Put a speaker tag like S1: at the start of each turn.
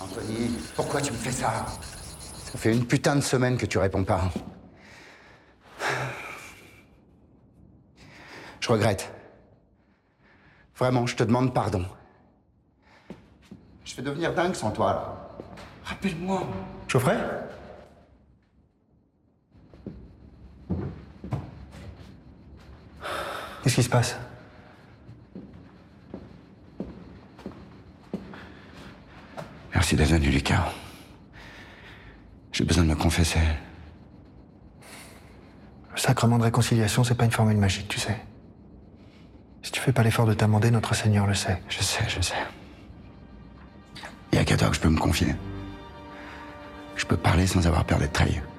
S1: Anthony, pourquoi tu me fais ça? Ça fait une putain de semaine que tu réponds pas. Je regrette. Vraiment, je te demande pardon. Je vais devenir dingue sans toi, là. Rappelle-moi.
S2: Geoffrey? Qu'est-ce qui se passe?
S1: Merci d'être venu, Lucas. J'ai besoin de me confesser.
S2: Le sacrement de réconciliation, c'est pas une formule magique, tu sais. Si tu fais pas l'effort de t'amender, notre Seigneur le sait.
S1: Je sais. Il y a qu'à toi que je peux me confier. Je peux parler sans avoir peur d'être trahi.